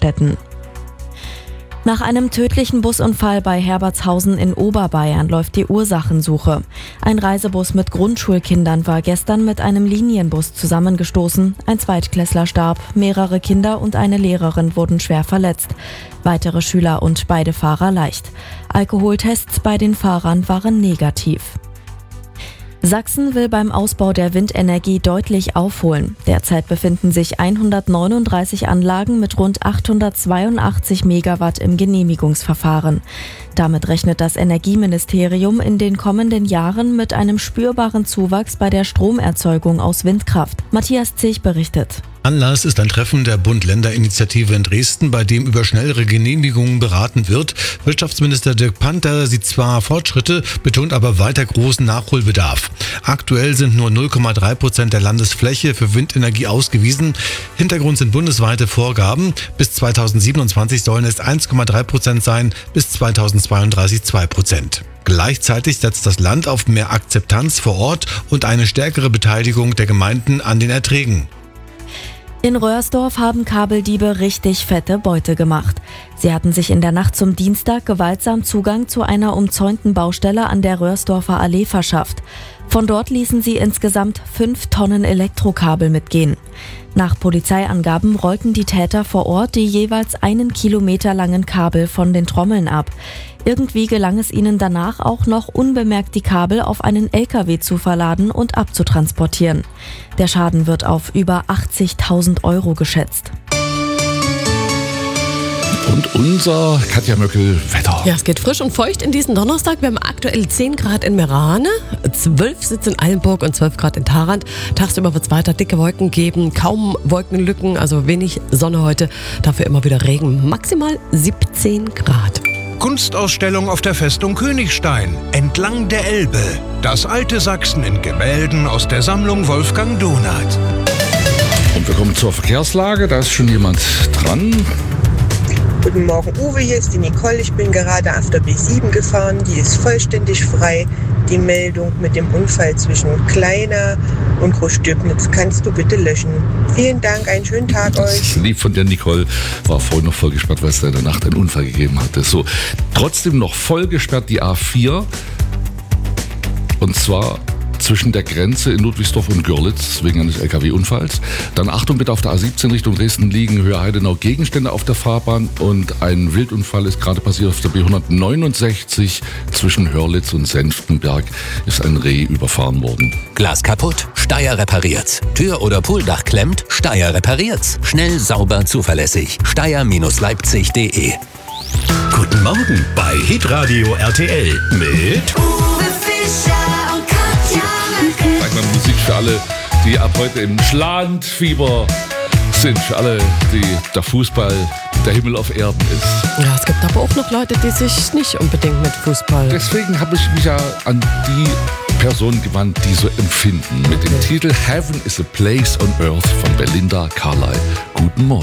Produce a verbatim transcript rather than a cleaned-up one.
Städten. Nach einem tödlichen Busunfall bei Herbertshausen in Oberbayern läuft die Ursachensuche. Ein Reisebus mit Grundschulkindern war gestern mit einem Linienbus zusammengestoßen. Ein Zweitklässler starb, mehrere Kinder und eine Lehrerin wurden schwer verletzt. Weitere Schüler und beide Fahrer leicht. Alkoholtests bei den Fahrern waren negativ. Sachsen will beim Ausbau der Windenergie deutlich aufholen. Derzeit befinden sich hundertneununddreißig Anlagen mit rund achthundertzweiundachtzig Megawatt im Genehmigungsverfahren. Damit rechnet das Energieministerium in den kommenden Jahren mit einem spürbaren Zuwachs bei der Stromerzeugung aus Windkraft. Matthias Zilch berichtet. Anlass ist ein Treffen der Bund-Länder-Initiative in Dresden, bei dem über schnellere Genehmigungen beraten wird. Wirtschaftsminister Dirk Panther sieht zwar Fortschritte, betont aber weiter großen Nachholbedarf. Aktuell sind nur null Komma drei Prozent der Landesfläche für Windenergie ausgewiesen. Hintergrund sind bundesweite Vorgaben. Bis zweitausendsiebenundzwanzig sollen es eins Komma drei Prozent sein, bis zweitausendzweiunddreißig zwei Prozent. Gleichzeitig setzt das Land auf mehr Akzeptanz vor Ort und eine stärkere Beteiligung der Gemeinden an den Erträgen. In Röhrsdorf haben Kabeldiebe richtig fette Beute gemacht. Sie hatten sich in der Nacht zum Dienstag gewaltsam Zugang zu einer umzäunten Baustelle an der Röhrsdorfer Allee verschafft. Von dort ließen sie insgesamt fünf Tonnen Elektrokabel mitgehen. Nach Polizeiangaben rollten die Täter vor Ort die jeweils einen Kilometer langen Kabel von den Trommeln ab. Irgendwie gelang es ihnen danach auch noch unbemerkt die Kabel auf einen L K W zu verladen und abzutransportieren. Der Schaden wird auf über achtzigtausend Euro geschätzt. Und unser Katja Möckel Wetter. Ja, es geht frisch und feucht in diesen Donnerstag. Wir haben aktuell zehn Grad in Merane, zwölf sitzen in Eilenburg und zwölf Grad in Tharandt. Tagsüber wird es weiter dicke Wolken geben, kaum Wolkenlücken, also wenig Sonne heute. Dafür immer wieder Regen, maximal siebzehn Grad. Kunstausstellung auf der Festung Königstein, entlang der Elbe. Das alte Sachsen in Gemälden aus der Sammlung Wolfgang Donath. Und wir kommen zur Verkehrslage, da ist schon jemand dran. Guten Morgen Uwe, hier ist die Nicole. Ich bin gerade auf der B sieben gefahren, die ist vollständig frei. Die Meldung mit dem Unfall zwischen Kleiner und Großstöbnitz kannst du bitte löschen. Vielen Dank, einen schönen Tag das euch. Das ist lieb von der Nicole. War vorhin noch voll gesperrt, weil es da in der Nacht einen Unfall gegeben hatte. So, trotzdem noch voll gesperrt die A vier. Und zwar zwischen der Grenze in Ludwigsdorf und Görlitz wegen eines L K W-Unfalls. Dann Achtung bitte, auf der A siebzehn Richtung Dresden liegen Höhe-Heidenau Gegenstände auf der Fahrbahn und ein Wildunfall ist gerade passiert auf der B hundertneunundsechzig zwischen Hörlitz und Senftenberg ist ein Reh überfahren worden. Glas kaputt? Steyr repariert's. Tür oder Pooldach klemmt? Steyr repariert's. Schnell, sauber, zuverlässig. Steyr Leipzig punkt de. Guten Morgen bei Hitradio R T L mit Uwe Fischer und Katja Möckel. Sag mal Musik für alle, die ab heute im Schlandfieber sind. Für alle, die der Fußball der Himmel auf Erden ist. Ja, es gibt aber auch noch Leute, die sich nicht unbedingt mit Fußball... Deswegen habe ich mich ja an die Personen gewandt, die so empfinden. Mit dem Titel Heaven is a Place on Earth von Belinda Carlisle. Guten Morgen.